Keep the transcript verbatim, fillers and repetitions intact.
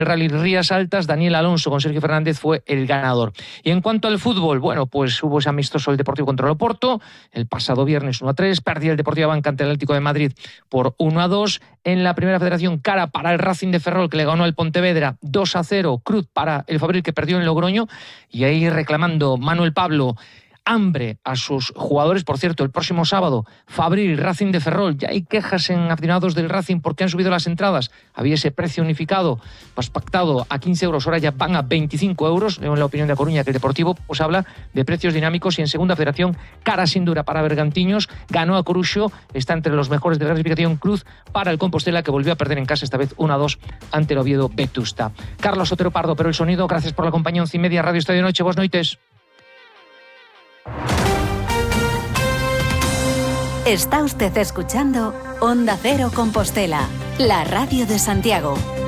Rally Rías Altas, Daniel Alonso con Sergio Fernández fue el ganador. Y en cuanto al fútbol, bueno, pues hubo ese amistoso el Deportivo contra el Oporto, el pasado viernes uno a tres, perdía el Deportivo Banca ante el Atlético de Madrid por uno a dos. En la Primera Federación, cara para el Racing de Ferrol, que le ganó al Pontevedra dos a cero, cruz para el Fabril, que perdió en Logroño, y ahí reclamando Manuel Pablo hambre a sus jugadores. Por cierto, el próximo sábado, Fabril, Racing de Ferrol. Ya hay quejas en aficionados del Racing porque han subido las entradas. Había ese precio unificado, pues pactado a quince euros, ahora ya van a veinticinco euros. En la opinión de A Coruña, que el Deportivo pues habla de precios dinámicos. Y en Segunda Federación, cara sin dura para Bergantiños, ganó a Coruxo, está entre los mejores de la clasificación. Cruz para el Compostela, que volvió a perder en casa, esta vez uno a dos ante el Oviedo Vetusta. Carlos Otero Pardo, pero el sonido, gracias por la compañía. Once y media, Radio Estadio Noche, vos noites. Está usted escuchando Onda Cero Compostela, la radio de Santiago.